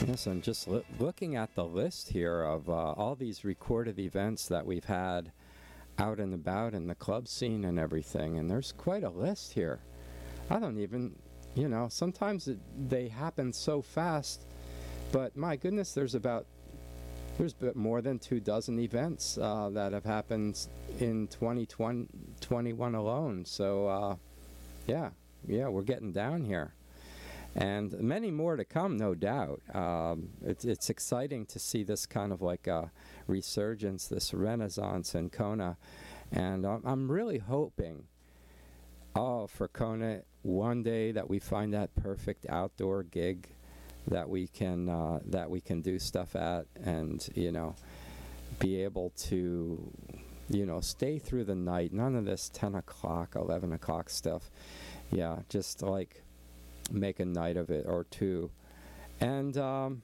Yes, I'm just looking at the list here of all these recorded events that we've had out and about in the club scene and everything, and there's quite a list here. I don't even, sometimes they happen so fast, but my goodness, there's more than 24 events that have happened in 2021 alone. So, yeah, we're getting down here. And many more to come, no doubt. It's exciting to see this kind of like a resurgence, this renaissance in Kona. And I'm really hoping, for Kona, one day that we find that perfect outdoor gig that we can do stuff at, and be able to stay through the night. None of this 10 o'clock, 11 o'clock stuff. Yeah, just like make a night of it or two. And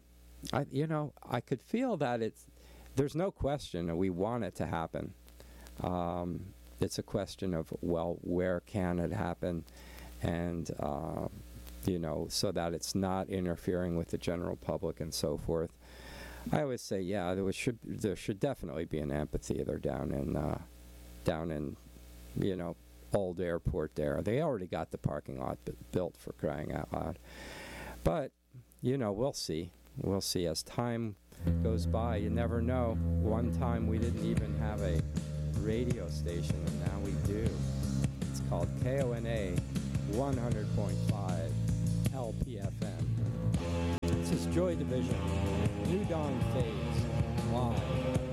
I could feel that there's no question that we want it to happen. It's a question of, where can it happen, and so that it's not interfering with the general public and so forth. I always say, there should definitely be an amphitheater down in old airport there. They already got the parking lot built, for crying out loud. But, we'll see. We'll see as time goes by. You never know. One time we didn't even have a radio station, and now we do. It's called KONA 100.5 LPFM. This is Joy Division, New Dawn Phase, live.